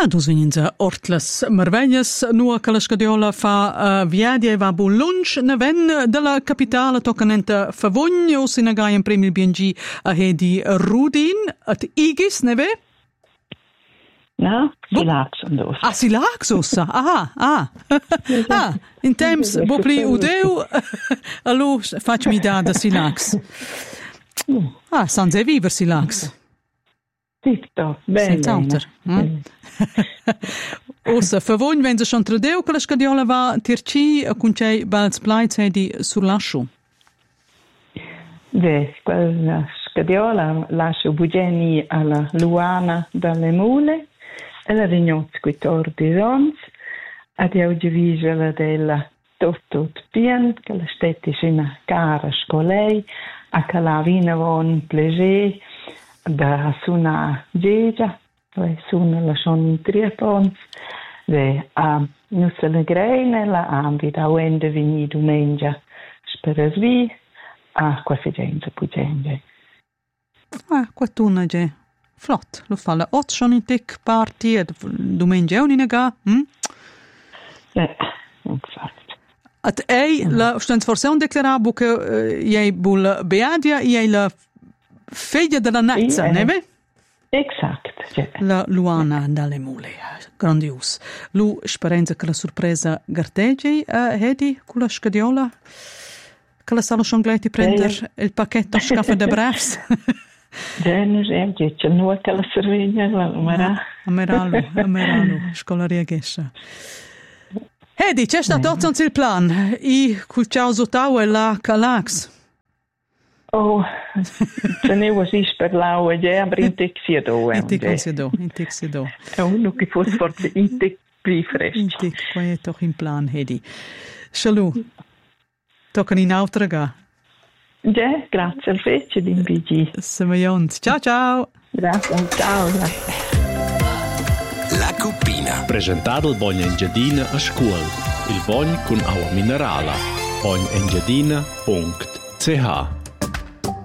Dus veninza ortlas marveglias nua che la scadiola fa viadia e va buon lunch ne ven della capitale toccanenta Favogn o sinagai in premi BNG a hedi Rudin at Igis neve? No, Silax und dos. Ah, Silax ossa. In temps bo pli udeu allo facmi da Silax. Sanze viver Silax. Tito, bene. Senz'alter. Ossa, Favogn wenn se schon tradeu che la scadiola va tirci a cuncei balz plaiz hedi sur lascio. Quella scadiola lascio bugeni alla Luana dalle Mule e la rignozzi 14 ons ad audiovisuale della tot pien che la stetti sina cara scolei a calavina von pleger da suna geja suna la son triepons nusse le greine la ambita wende vini domenica sperasvi a qua fegenza pugenge. Quatuna ge. Flott, lo fa la 8 schon in tic party e domenica un inaga, Infatti. At ei la stens forse un declarabo che ei bul beadia ei la figlia della Nazza, neve? Exact. La Luana dalle Mule, grandios. Lu sperenza che la sorpresa garteggi hedi con la scadiola che la salo schon gleich prender il pacchetto scaffa de brefs. Genus dice no che la servegna Ameralu, scolaria gesha. Hedi, c'è stato il plan. I cul ciao zotau e la calax. Oh, ce ne was is per lau e aber intixiado. Intixiado. E uno che fosse forse intic più fresco. Qua è toch in plan, Hedi. Shalom. Toccan in autraga. Grazie al fece di BG. Semajont. Ciao. Grazie, ciao. La Cuppina. Presentato il Bogna Engiadina a scuola. Il Bogna con acqua minerale. bognaengiadina.ch